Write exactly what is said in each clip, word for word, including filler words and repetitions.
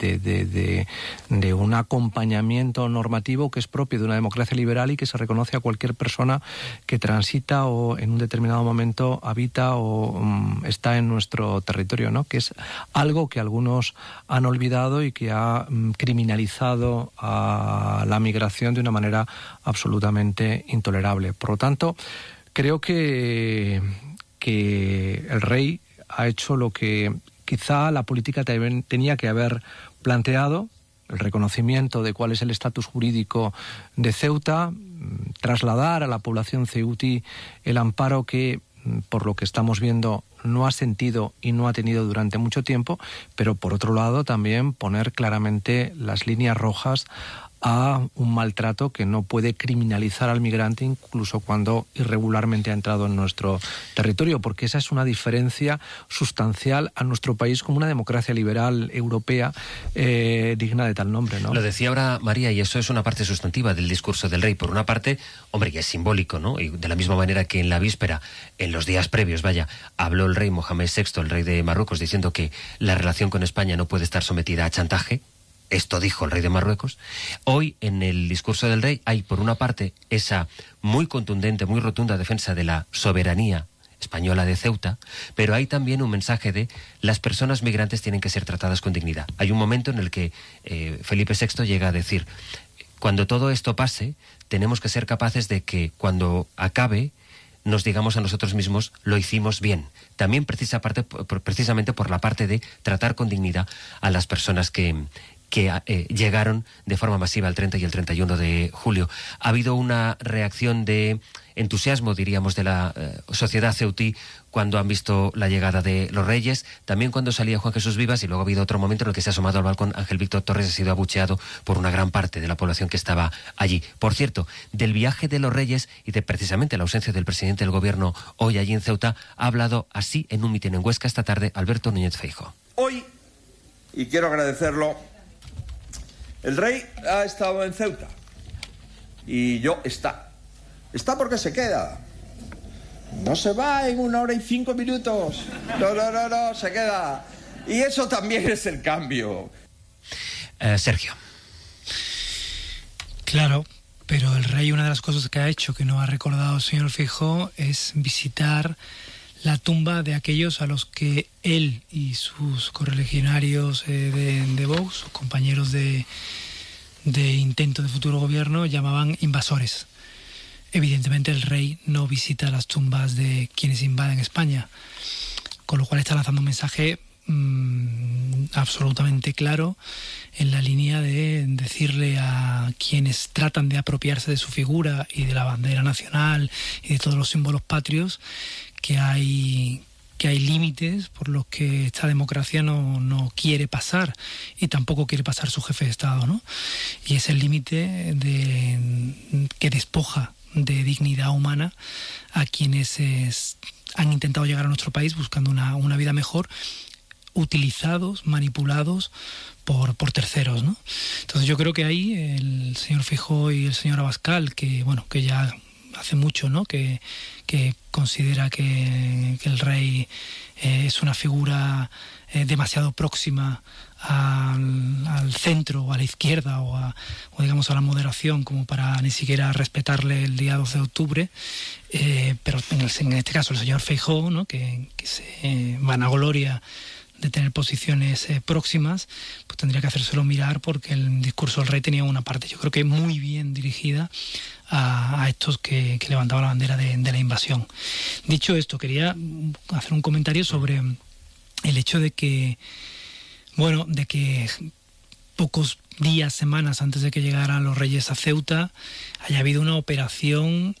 de, de, de, de un acompañamiento normativo que es propio de una democracia liberal y que se reconoce a cualquier persona que transita o en un determinado momento habita o um, está en nuestro territorio, ¿no? Que es algo que algunos han olvidado y que ha um, criminalizado a la migración de una manera absolutamente intolerable. Por lo tanto, creo que, que el rey ha hecho lo que quizá la política te, tenía que haber planteado, el reconocimiento de cuál es el estatus jurídico de Ceuta, trasladar a la población ceutí el amparo que, por lo que estamos viendo, no ha sentido y no ha tenido durante mucho tiempo, pero por otro lado también poner claramente las líneas rojas a un maltrato que no puede criminalizar al migrante incluso cuando irregularmente ha entrado en nuestro territorio, porque esa es una diferencia sustancial a nuestro país como una democracia liberal europea eh, digna de tal nombre, ¿no? Lo decía ahora María, y eso es una parte sustantiva del discurso del rey. Por una parte, hombre, que es simbólico, ¿no? Y de la misma manera que en la víspera, en los días previos, vaya, habló el rey Mohamed sexto, el rey de Marruecos, diciendo que la relación con España no puede estar sometida a chantaje. Esto dijo el rey de Marruecos. Hoy, en el discurso del rey, hay, por una parte, esa muy contundente, muy rotunda defensa de la soberanía española de Ceuta, pero hay también un mensaje de las personas migrantes tienen que ser tratadas con dignidad. Hay un momento en el que eh, Felipe sexto llega a decir, cuando todo esto pase, tenemos que ser capaces de que cuando acabe, nos digamos a nosotros mismos, lo hicimos bien. También precisa parte, precisamente por la parte de tratar con dignidad a las personas que... que eh, llegaron de forma masiva el treinta y el treinta y uno de julio. Ha habido una reacción de entusiasmo, diríamos, de la eh, sociedad ceutí cuando han visto la llegada de los reyes, también cuando salía Juan Jesús Vivas, y luego ha habido otro momento en el que se ha asomado al balcón Ángel Víctor Torres, ha sido abucheado por una gran parte de la población que estaba allí. Por cierto, del viaje de los reyes y de precisamente la ausencia del presidente del gobierno hoy allí en Ceuta, ha hablado así en un mitin en Huesca esta tarde Alberto Núñez Feijóo. Hoy, y quiero agradecerlo, el rey ha estado en Ceuta y yo está. Está porque se queda. No se va en una hora y cinco minutos. No, no, no, no, se queda. Y eso también es el cambio. Eh, Sergio. Claro, pero el rey, una de las cosas que ha hecho que no ha recordado el señor Feijóo es visitar la tumba de aquellos a los que él y sus correligionarios eh, de, de Vox, sus compañeros de, de intento de futuro gobierno, llamaban invasores. Evidentemente el rey no visita las tumbas de quienes invaden España, con lo cual está lanzando un mensaje mmm, absolutamente claro en la línea de decirle a quienes tratan de apropiarse de su figura y de la bandera nacional y de todos los símbolos patrios que hay que hay límites por los que esta democracia no, no quiere pasar y tampoco quiere pasar su jefe de Estado, ¿no? Y es el límite de que despoja de dignidad humana a quienes es, han intentado llegar a nuestro país buscando una, una vida mejor, utilizados, manipulados por, por terceros, ¿no? Entonces yo creo que ahí el señor Feijóo y el señor Abascal, que bueno, que ya hace mucho, ¿no?, que, que considera que, que el rey eh, es una figura eh, demasiado próxima al, al centro o a la izquierda o, a, o digamos a la moderación como para ni siquiera respetarle el día doce de octubre, eh, pero en, el, en este caso el señor Feijóo, ¿no?, que, que se eh, vanagloria de tener posiciones eh, próximas, pues tendría que hacérselo mirar, porque el discurso del rey tenía una parte, yo creo que muy bien dirigida a, a estos que, que levantaban la bandera de, de la invasión. Dicho esto, quería hacer un comentario sobre el hecho de que, bueno, de que pocos días, semanas antes de que llegaran los reyes a Ceuta, haya habido una operación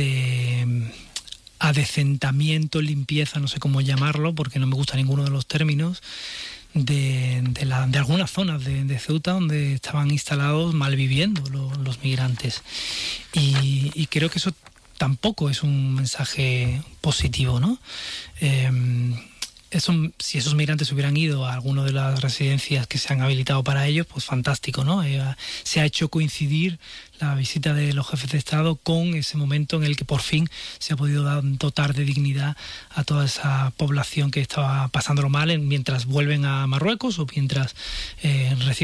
de adecentamiento, limpieza, no sé cómo llamarlo, porque no me gusta ninguno de los términos, de, de, la, de algunas zonas de, de Ceuta donde estaban instalados malviviendo los, los migrantes. Y, y creo que eso tampoco es un mensaje positivo, ¿no? Eh, eso, si esos migrantes hubieran ido a alguna de las residencias que se han habilitado para ellos, pues fantástico, ¿no? Eh, se ha hecho coincidir la visita de los jefes de Estado con ese momento en el que por fin se ha podido dar, dotar de dignidad a toda esa población que estaba pasándolo mal en, mientras vuelven a Marruecos o mientras eh, reciben